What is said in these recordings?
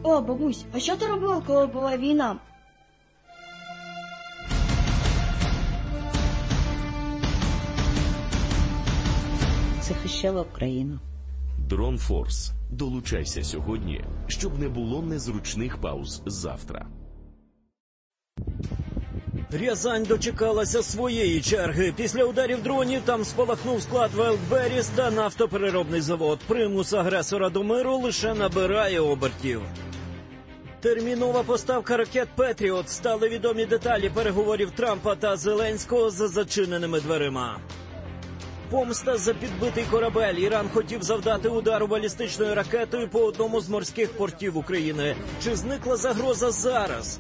О, бабусь, а що ти робила, коли була війна? Захищала Україну. Дрон Форс. Долучайся сьогодні, щоб не було незручних пауз завтра. Рязань дочекалася своєї черги. Після ударів дронів там спалахнув склад Велтберіс та нафтопереробний завод. Примус агресора до миру лише набирає обертів. Термінова поставка ракет «Петріот». Стали відомі деталі переговорів Трампа та Зеленського за зачиненими дверима. Помста за підбитий корабель. Іран хотів завдати удару балістичною ракетою по одному з морських портів України. Чи зникла загроза зараз?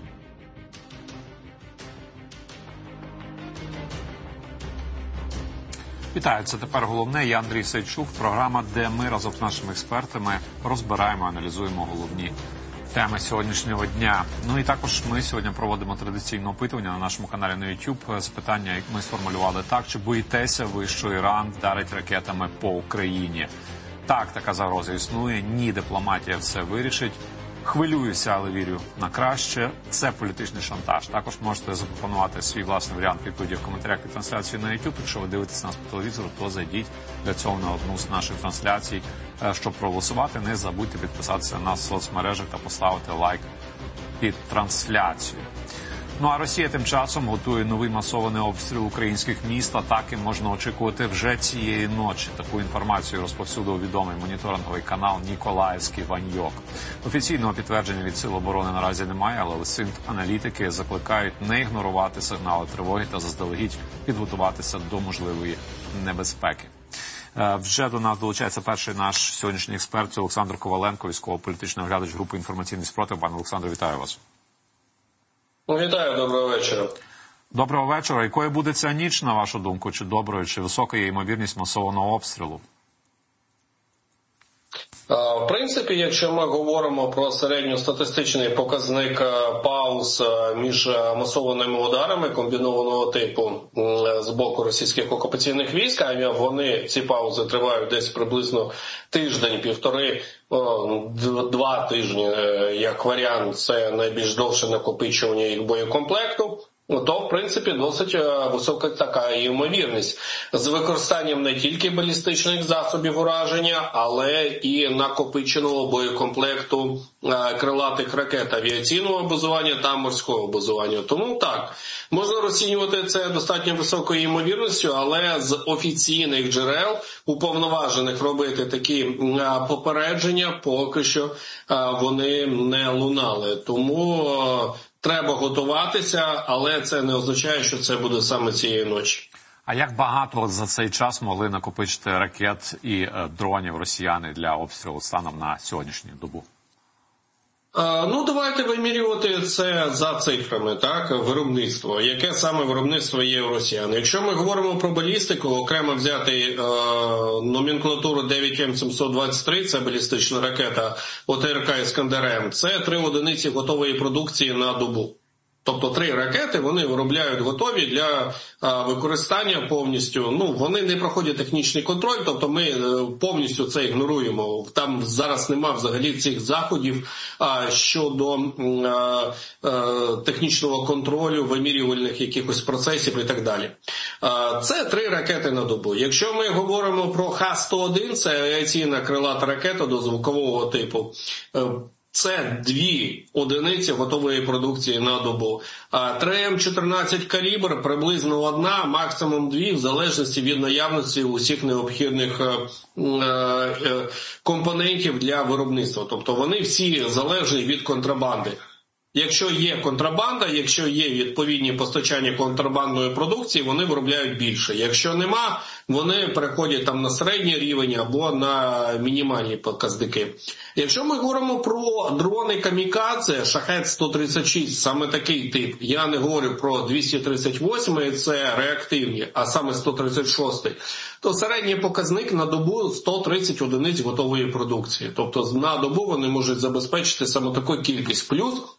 Вітаю, це «Тепер головне». Я Андрій Сайчук. Програма, де ми разом з нашими експертами розбираємо, аналізуємо головні теми сьогоднішнього дня. Ну і також ми сьогодні проводимо традиційне опитування на нашому каналі на YouTube. Запитання ми сформулювали так: чи боїтеся ви, що Іран вдарить ракетами по Україні? Так, така загроза існує. Ні, дипломатія все вирішить. Хвилююся, але вірю на краще. Це політичний шантаж. Також можете запропонувати свій власний варіант відповіді в коментарях під трансляцією на YouTube. Якщо ви дивитесь нас по телевізору, то зайдіть для цього на одну з наших трансляцій, щоб проголосувати. Не забудьте підписатися на соцмережах та поставити лайк під трансляцію. Ну а Росія тим часом готує новий масований обстріл українських міст. Атаки можна очікувати вже цієї ночі. Таку інформацію розповсюдив відомий моніторинговий канал «Ніколаївський Ваньок». Офіційного підтвердження від Сил оборони наразі немає, але аналітики закликають не ігнорувати сигнали тривоги та заздалегідь підготуватися до можливої небезпеки. Вже до нас долучається перший наш сьогоднішній експерт, це Олександр Коваленко, військово-політичний оглядач групи «Інформаційний спротив». Пане Олександр, вітаю вас. Вітаю, доброго вечора. Доброго вечора. Якою буде ця ніч, на вашу думку? Чи доброю, чи висока є ймовірність масованого обстрілу? В принципі, якщо ми говоримо про середньостатистичний показник пауз між масованими ударами комбінованого типу з боку російських окупаційних військ, ці паузи тривають десь приблизно тиждень-півтори, 2 тижні, як варіант, це найбільш довше накопичування їх боєкомплекту, то, в принципі, досить висока така ймовірність з використанням не тільки балістичних засобів ураження, але і накопиченого боєкомплекту крилатих ракет авіаційного базування та морського базування. Тому так, можна розцінювати це достатньо високою ймовірністю, але з офіційних джерел, уповноважених робити такі попередження, поки що вони не лунали. Тому треба готуватися, але це не означає, що це буде саме цієї ночі. А як багато за цей час могли накопичити ракет і дронів росіяни для обстрілу станом на сьогоднішню добу? Давайте вимірювати це за цифрами, так, виробництво. Яке саме виробництво є у росіян? Якщо ми говоримо про балістику, окремо взяти номенклатуру 9М723, це балістична ракета ОТРК «Іскандер-М», це 3 одиниці готової продукції на добу. Тобто 3 ракети вони виробляють готові для використання повністю. Вони не проходять технічний контроль, тобто ми повністю це ігноруємо. Там зараз нема взагалі цих заходів щодо технічного контролю, вимірювальних якихось процесів і так далі. Це 3 ракети на добу. Якщо ми говоримо про Х-101, це авіаційна крилата ракета дозвукового типу, це 2 одиниці готової продукції на добу. 3М14 калібр приблизно 1, максимум 2, в залежності від наявності усіх необхідних компонентів для виробництва. Тобто вони всі залежні від контрабанди. Якщо є контрабанда, якщо є відповідні постачання контрабандної продукції, вони виробляють більше. Якщо нема, вони переходять там на середній рівень або на мінімальні показники. Якщо ми говоримо про дрони камікадзе, Шахед-136, саме такий тип, я не говорю про 238, це реактивні, а саме 136, то середній показник на добу 130 одиниць готової продукції. Тобто на добу вони можуть забезпечити саме таку кількість. Плюс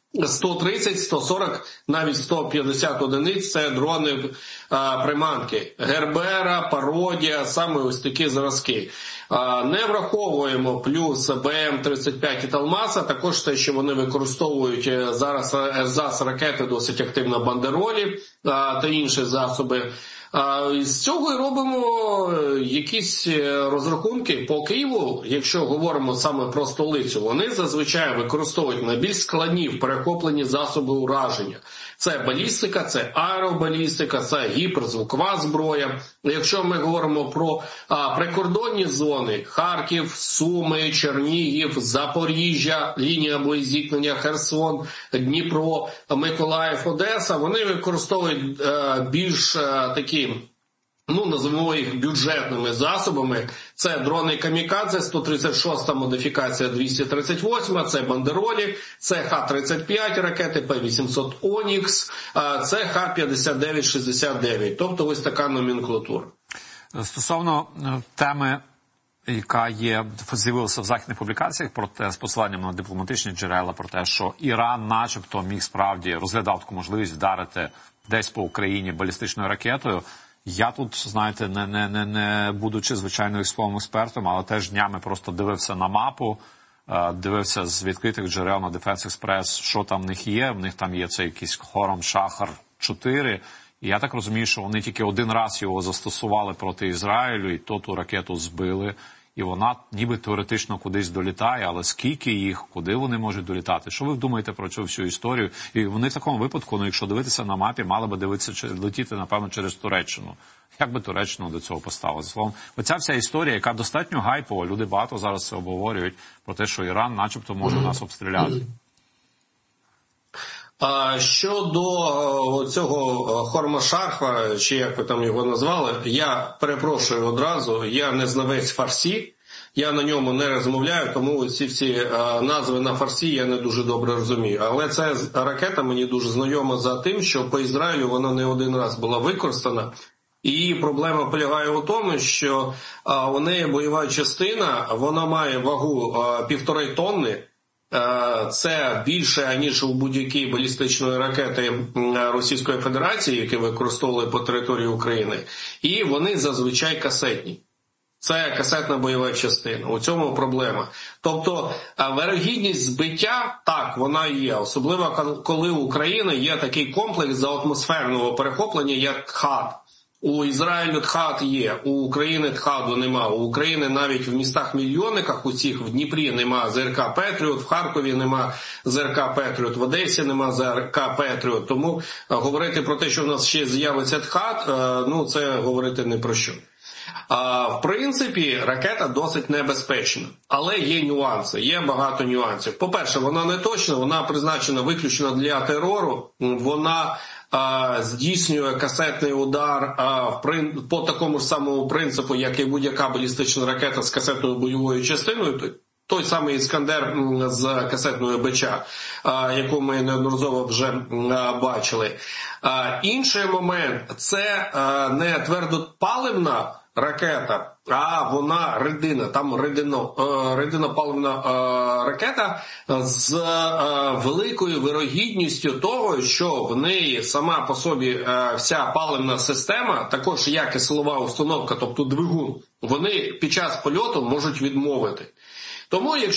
130, 140, навіть 150 одиниць – це дрони приманки. Гербера, Пародія, саме ось такі зразки. Не враховуємо плюс БМ-35 і Талмаса, також те, що вони використовують зараз РЗАС-ракети досить активно, бандеролі та інші засоби. З цього і робимо якісь розрахунки по Києву, якщо говоримо саме про столицю. Вони зазвичай використовують найбільш складні в перехопленні засоби ураження. Це балістика, це аеробалістика, це гіперзвукова зброя. Якщо ми говоримо про прикордонні зони – Харків, Суми, Чернігів, Запоріжжя, лінія боєзіткнення Херсон, Дніпро, Миколаїв, Одеса, вони використовують більш такі, називаємо їх бюджетними засобами. Це дрони Камікадзе, 136-та модифікація, 238-та, це бандеролі, це Х-35 ракети, П-800 Онікс, це Х-59-69. Тобто ось така номенклатура. Стосовно теми, яка з'явилася в західних публікаціях з посиланням на дипломатичні джерела про те, що Іран начебто міг справді розглядав таку можливість вдарити десь по Україні балістичною ракетою. Я тут, знаєте, не будучи звичайною військовим експертом, але теж днями просто дивився на мапу, дивився з відкритих джерел на Defense Express, що там в них є. В них там є цей якийсь Хором Шахар-4. І я так розумію, що вони тільки один раз його застосували проти Ізраїлю, і ту ракету збили. І вона ніби теоретично кудись долітає, але скільки їх, куди вони можуть долітати? Що ви думаєте про цю всю історію? І вони в такому випадку, якщо дивитися на мапі, мали би летіти, напевно, через Туреччину. Як би Туреччину до цього поставилася? Словом, оця вся історія, яка достатньо гайпова, люди багато зараз це обговорюють, про те, що Іран начебто може нас обстріляти. Щодо цього Хормашарха, чи як ви там його назвали, я перепрошую одразу, я не знавець фарсі, я на ньому не розмовляю, тому ці всі назви на фарсі я не дуже добре розумію. Але ця ракета мені дуже знайома за тим, що по Ізраїлю вона не один раз була використана. І проблема полягає у тому, що у неї бойова частина, вона має вагу 1,5 тонни. Це більше, ніж у будь-якій балістичної ракети Російської Федерації, які використовували по території України. І вони зазвичай касетні. Це касетна бойова частина. У цьому проблема. Тобто, вирогідність збиття, так, вона є. Особливо, коли у України є такий комплекс заатмосферного перехоплення, як ТХАД. У Ізраїлю ТХАД є, у України ТХАДу нема. У України навіть в містах-мільйонниках усіх, в Дніпрі нема ЗРК «Петріот», в Харкові нема ЗРК «Петріот», в Одесі нема ЗРК «Петріот». Тому говорити про те, що в нас ще з'явиться ТХАД, це говорити не про що. В принципі, ракета досить небезпечна, але є нюанси, є багато нюансів. По-перше, вона не точна, вона призначена виключно для терору, вона здійснює касетний удар по такому ж самому принципу, як і будь-яка балістична ракета з касетною бойовою частиною, той самий «Іскандер» з касетною БЧ, яку ми неодноразово вже бачили. Інший момент – це не твердопаливна ракета, а вона редина, там рединопаливна ракета з великою вирогідністю того, що в неї сама по собі вся паливна система, також як і силова установка, тобто двигун, вони під час польоту можуть відмовити. Тому, якщо